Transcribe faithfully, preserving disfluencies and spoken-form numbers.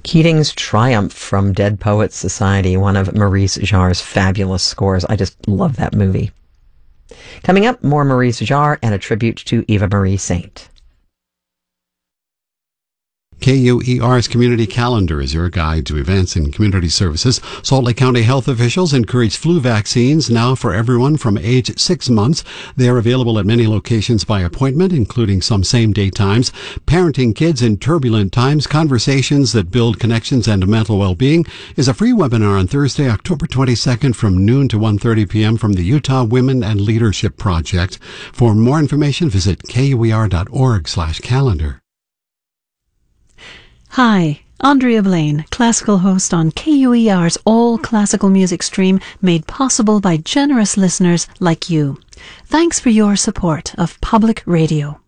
Keating's Triumph from Dead Poets Society, one of Maurice Jarre's fabulous scores. I just love that movie. Coming up, more Maurice Jarre and a tribute to Eva Marie Saint. K U E R's Community Calendar is your guide to events and community services. Salt Lake County health officials encourage flu vaccines now for everyone from age six months. They are available at many locations by appointment, including some same-day times. Parenting Kids in Turbulent Times, Conversations that Build Connections and Mental Well-Being is a free webinar on Thursday, October twenty-second from noon to one thirty p.m. from the Utah Women and Leadership Project. For more information, visit kuer.org slash calendar. Hi, Andrea Blaine, classical host on K U E R's All Classical Music Stream, made possible by generous listeners like you. Thanks for your support of public radio.